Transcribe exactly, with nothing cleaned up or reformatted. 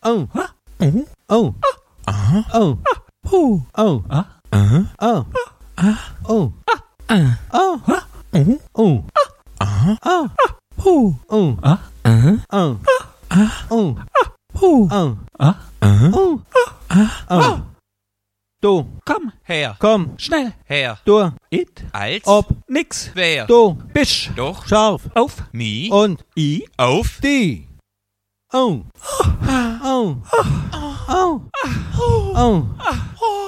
Oh. Oh. Oh. Aha. Oh. Oh. Oh. Aha. Oh. Ah. Oh. Ah. Oh. Oh. Oh. Aha. Oh. Oh. Oh. Ah. Aha. Oh. Ah. Oh. Oh. Oh. Ah. Aha. Oh. Ah. Oh. Du, Komm her, komm, schnell her. du, It, als, ob, nix, wer, du, bisch, doch, scharf, auf, Mi, und, i, auf, die. Oh. Oh. Oh. Oh. Oh.